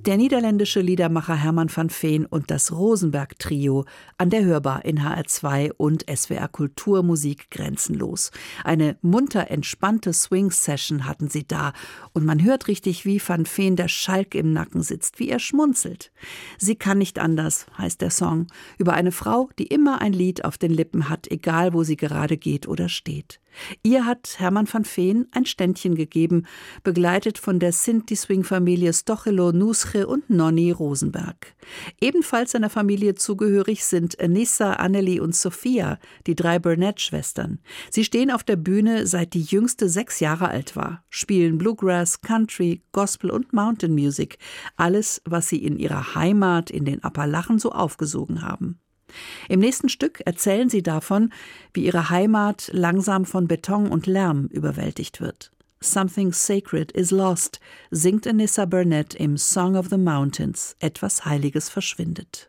Der niederländische Liedermacher Herman van Veen und das Rosenberg-Trio an der Hörbar in HR2 und SWR Kultur Musik grenzenlos. Eine munter entspannte Swing-Session hatten sie da und man hört richtig, wie van Veen der Schalk im Nacken sitzt, wie er schmunzelt. Sie kann nicht anders, heißt der Song, über eine Frau, die immer ein Lied auf den Lippen hat, egal wo sie gerade geht oder steht. Ihr hat Herman van Veen ein Ständchen gegeben, begleitet von der Sinti-Swing-Familie Stochelo Nusche und Nonny Rosenberg. Ebenfalls seiner Familie zugehörig sind Anissa, Annelie und Sophia, die 3 Burnett-Schwestern. Sie stehen auf der Bühne, seit die jüngste 6 Jahre alt war, spielen Bluegrass, Country, Gospel und Mountain Music. Alles, was sie in ihrer Heimat in den Appalachen so aufgesogen haben. Im nächsten Stück erzählen sie davon, wie ihre Heimat langsam von Beton und Lärm überwältigt wird. Something Sacred is Lost singt Anissa Burnett im Song of the Mountains. Etwas Heiliges verschwindet.